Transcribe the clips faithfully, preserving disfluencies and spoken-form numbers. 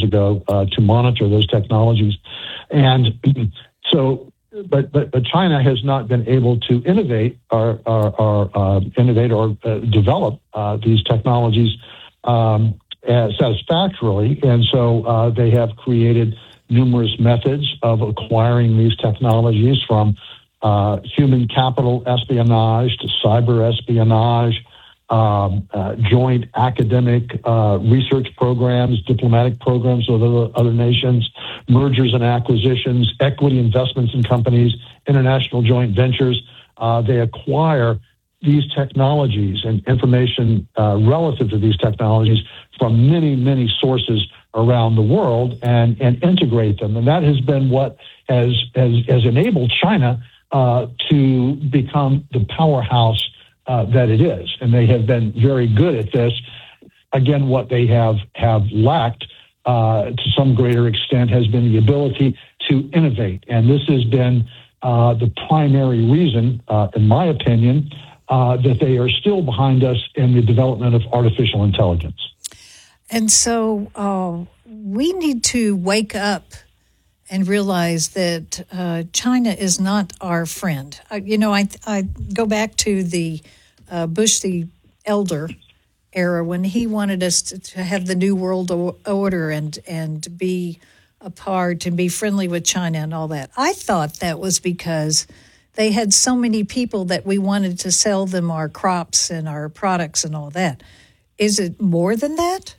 ago uh, to monitor those technologies. And so, but, but, but China has not been able to innovate or, or, or uh, innovate or uh, develop uh, these technologies um, as satisfactorily. And so uh, they have created numerous methods of acquiring these technologies, from uh, human capital espionage to cyber espionage, um, uh, joint academic uh, research programs, diplomatic programs with other, other nations, mergers and acquisitions, equity investments in companies, international joint ventures. Uh, they acquire these technologies and information uh, relative to these technologies from many, many sources around the world and, and integrate them. And that has been what has, has, has enabled China uh, to become the powerhouse uh, that it is. And they have been very good at this. Again, what they have, have lacked uh, to some greater extent has been the ability to innovate. And this has been uh, the primary reason, uh, in my opinion, uh, that they are still behind us in the development of artificial intelligence. And so uh, we need to wake up and realize that uh, China is not our friend. Uh, you know, I I go back to the uh, Bush the Elder era when he wanted us to, to have the New World Order and, and be apart and be friendly with China and all that. I thought that was because they had so many people that we wanted to sell them our crops and our products and all that. Is it more than that?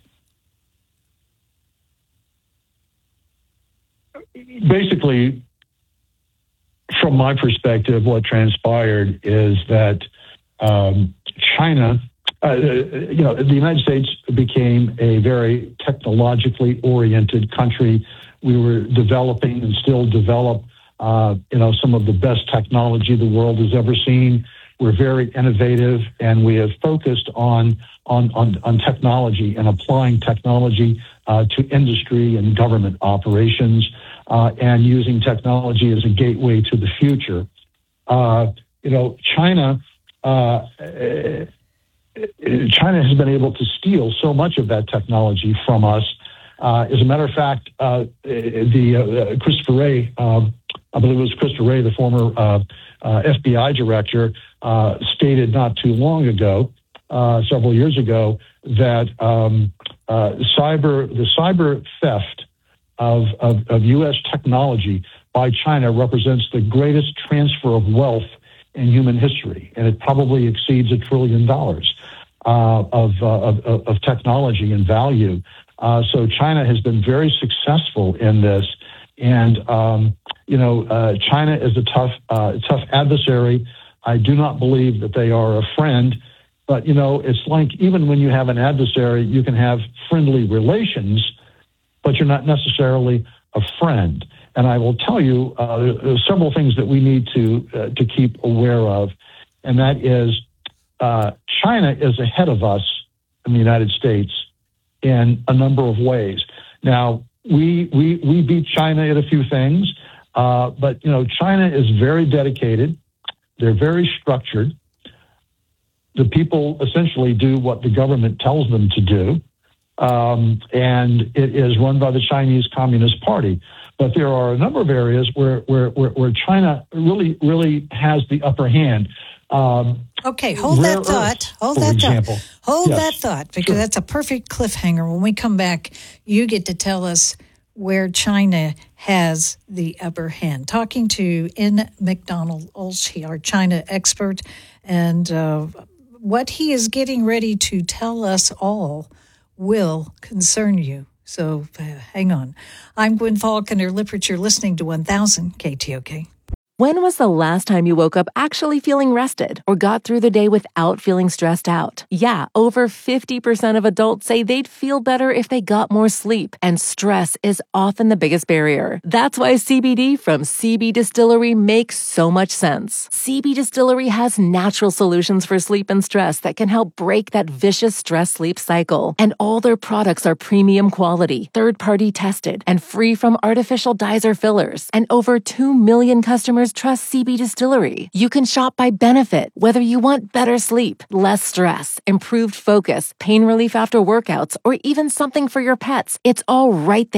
Basically, from my perspective, what transpired is that um, China, uh, you know, the United States became a very technologically oriented country. We were developing and still develop, uh, you know, some of the best technology the world has ever seen. We're very innovative, and we have focused on on on, on technology and applying technology uh, to industry and government operations, uh, and using technology as a gateway to the future. Uh, you know, China. Uh, China has been able to steal so much of that technology from us. Uh, as a matter of fact, uh, the uh, Christopher Wray, uh, I believe it was Christopher Wray, the former uh, uh, F B I director, uh, stated not too long ago, uh, several years ago, that um, uh, cyber the cyber theft of, of, of U S technology by China represents the greatest transfer of wealth in human history, and it probably exceeds a trillion dollars uh, of, uh, of of technology and value. Uh, so China has been very successful in this, and um, you know, uh, China is a tough uh, tough adversary. I do not believe that they are a friend, but you know, it's like even when you have an adversary, you can have friendly relations, but you're not necessarily a friend. And I will tell you uh, there's several things that we need to uh, to keep aware of, and that is uh, China is ahead of us in the United States in a number of ways. Now, we we we beat China at a few things, uh, but you know, China is very dedicated. They're very structured. The people essentially do what the government tells them to do, um, and it is run by the Chinese Communist Party. But there are a number of areas where where, where, where China really, really has the upper hand. Um, okay, hold that thought. Hold that thought. Hold that thought, because that's a perfect cliffhanger. When we come back, you get to tell us where China has the upper hand. Talking to N. McDonald Olshe, our China expert, and uh, what he is getting ready to tell us all will concern you. So uh, hang on. I'm Gwen Falconer Lippert. You're listening to one thousand K T O K. When was the last time you woke up actually feeling rested or got through the day without feeling stressed out? Yeah, over fifty percent of adults say they'd feel better if they got more sleep, and stress is often the biggest barrier. That's why C B D from C B Distillery makes so much sense. C B Distillery has natural solutions for sleep and stress that can help break that vicious stress-sleep cycle. And all their products are premium quality, third-party tested, and free from artificial dyes or fillers. And over two million customers trust C B Distillery. You can shop by benefit, whether you want better sleep, less stress, improved focus, pain relief after workouts, or even something for your pets. It's all right there.